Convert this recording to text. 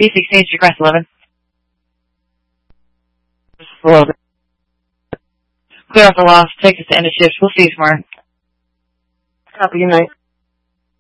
B16, request 11. Clear off the loss. Take us to end of shift. We'll see you tomorrow. Copy, good night.